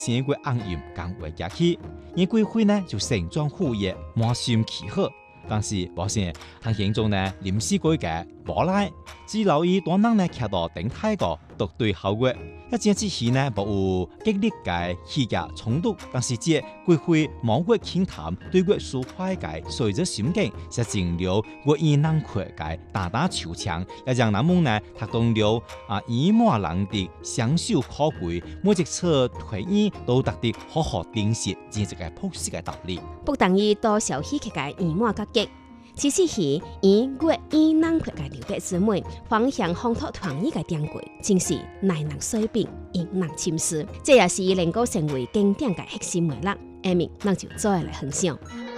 先會暗音更為夾起，而貴妃呢就盛裝赴宴，滿心期賀。但是保險行刑中呢臨時改革無賴，只留意多人呢徛到頂太個獨對後國，一件之事呢無有激烈嘅氣格衝突，但是這貴妃望國傾談，對國抒懷嘅隨着心境，實踐了國意囊括嘅大打秋槍，也讓人們呢讀懂了以馬能敵，相守可貴，每一次推演都得的好好定息，真係個朴實嘅道理。 不等於多少戲劇嘅以馬格局，其實係以國意囊括嘅了解之美，方向烘托團結嘅典規，正是耐人隨筆，引人深思。這也是能夠成為經典嘅核心魅力。下面咱就再來分享。